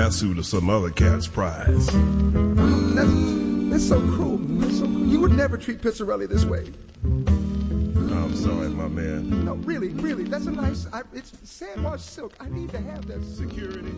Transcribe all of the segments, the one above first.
lasso to some other cat's prize. That's so cruel. That's so cruel. You would never treat Pizzarelli this way. I'm sorry, my man. No, really, that's a nice... it's sand-washed silk. I need to have that. Security.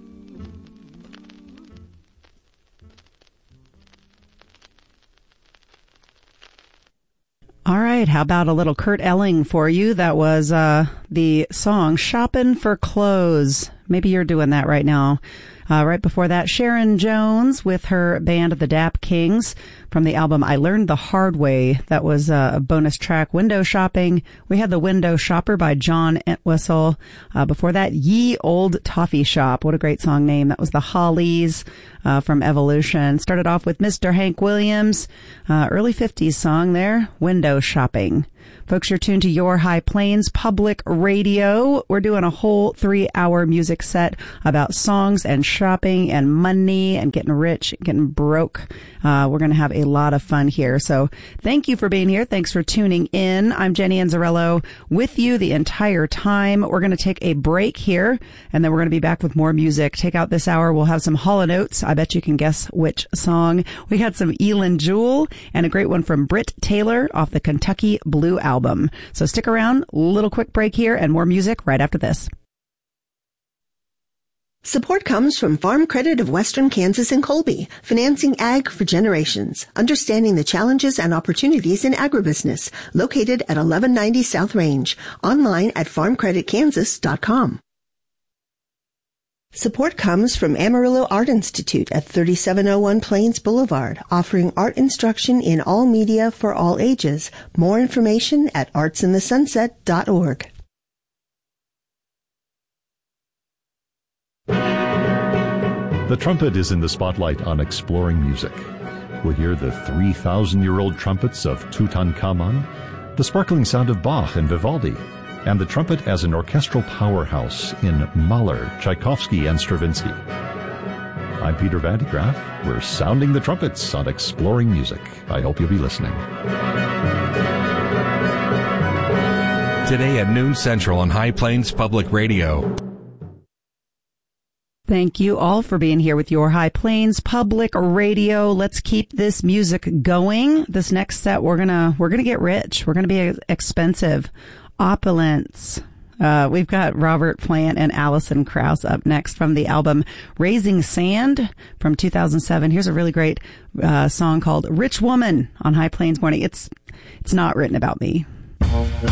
All right, how about a little Kurt Elling for you? That was the song Shoppin' for Clothes. Maybe you're doing that right now. Right before that, Sharon Jones with her band, the Dap Kings, from the album I Learned the Hard Way. That was a bonus track, Window Shopping. We had The Window Shopper by John Entwistle. Before that, Ye Old Toffee Shop. What a great song name. That was the Hollies from Evolution. Started off with Mr. Hank Williams, early 50s song there, Window Shopping. Folks, you're tuned to Your High Plains Public Radio. We're doing a whole 3-hour music set about songs and shopping and money and getting rich, getting broke. We're going to have a lot of fun here. So thank you for being here. Thanks for tuning in. I'm Jenny Anzarello with you the entire time. We're going to take a break here, and then we're going to be back with more music. Take out this hour. We'll have some Hall & Oates. I bet you can guess which song. We got some Elin Jewell and a great one from Britt Taylor off the Kentucky Blue album. So stick around, little quick break here, and more music right after this. Support comes from Farm Credit of Western Kansas and Colby, financing ag for generations, understanding the challenges and opportunities in agribusiness, located at 1190 South Range, online at farmcreditkansas.com. Support comes from Amarillo Art Institute at 3701 Plains Boulevard, offering art instruction in all media for all ages. More information at artsinthesunset.org. The trumpet is in the spotlight on Exploring Music. We'll hear the 3,000-year-old trumpets of Tutankhamun, the sparkling sound of Bach and Vivaldi, and the trumpet as an orchestral powerhouse in Mahler, Tchaikovsky, and Stravinsky. I'm Peter Van de Graaff. We're sounding the trumpets on Exploring Music. I hope you'll be listening. Today at noon Central on High Plains Public Radio. Thank you all for being here with Your High Plains Public Radio. Let's keep this music going. This next set, we're gonna get rich. We're gonna be expensive. Opulence. We've got Robert Plant and Alison Krauss up next from the album Raising Sand from 2007. Here's a really great song called Rich Woman on High Plains Morning. It's not written about me.